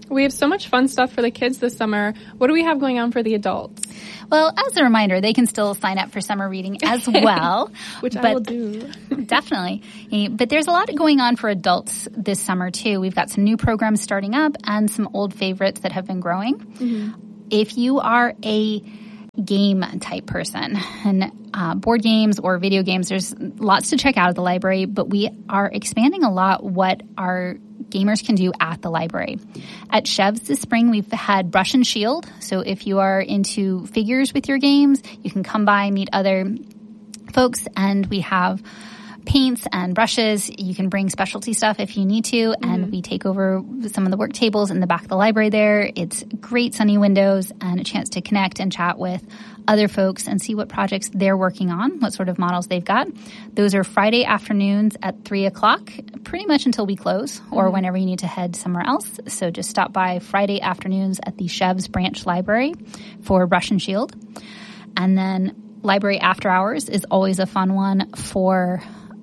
We have so much fun stuff for the kids this summer. What do we have going on for the adults? Well, as a reminder, they can still sign up for summer reading as well. I will do. Definitely. But there's a lot going on for adults this summer, too. We've got some new programs starting up and some old favorites that have been growing. Mm-hmm. If you are a game type person and board games or video games, there's lots to check out at the library, but we are expanding a lot what our gamers can do at the library. At Chevs this spring, we've had Brush and Shield. So if you are into figures with your games, you can come by, meet other folks, and we have paints and brushes. You can bring specialty stuff if you need to, and we take over some of the work tables in the back of the library there. It's great sunny windows and a chance to connect and chat with other folks and see what projects they're working on, what sort of models they've got. Those are Friday afternoons at 3 o'clock, pretty much until we close or whenever you need to head somewhere else. So just stop by Friday afternoons at the Chevs Branch Library for Brush and Shield. And then Library After Hours is always a fun one for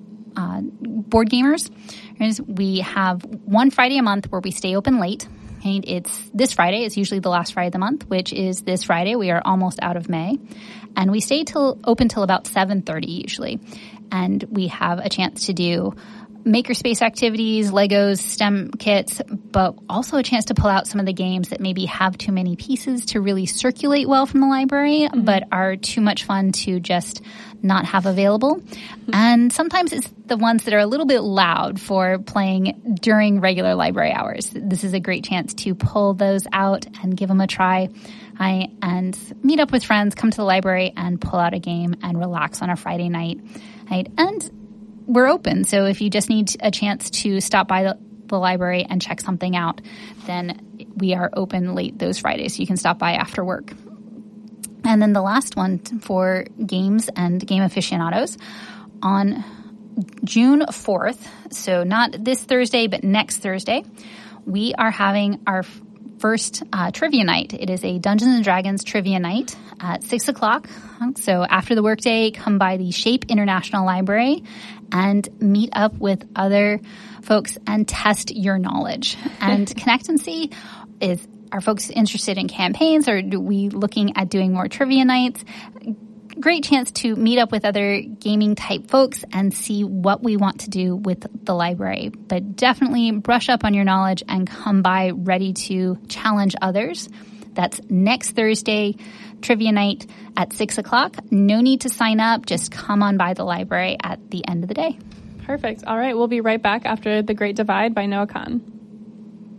board gamers. We have one Friday a month where we stay open late. And it's this Friday. It's usually the last Friday of the month, which is this Friday. We are almost out of May. And we stay open till about 7:30 usually. And we have a chance to do makerspace activities, Legos, STEM kits, but also a chance to pull out some of the games that maybe have too many pieces to really circulate well from the library, but are too much fun to just not have available. And sometimes it's the ones that are a little bit loud for playing during regular library hours. This is a great chance to pull those out and give them a try. And meet up with friends, come to the library and pull out a game and relax on a Friday night. Right? And we're open, so if you just need a chance to stop by the library and check something out, then we are open late those Fridays. So you can stop by after work. And then the last one for games and game aficionados, on June 4th, so not this Thursday, but next Thursday, we are having our first trivia night. It is a Dungeons & Dragons trivia night at 6 o'clock. So after the workday, come by the Shape International Library and meet up with other folks and test your knowledge. And connect and see, are folks interested in campaigns, or are we looking at doing more trivia nights? Great chance to meet up with other gaming type folks and see what we want to do with the library. But definitely brush up on your knowledge and come by ready to challenge others. That's next Thursday, trivia night at 6 o'clock. No need to sign up. Just come on by the library at the end of the day. Perfect. All right. We'll be right back after The Great Divide by Noah Kahn.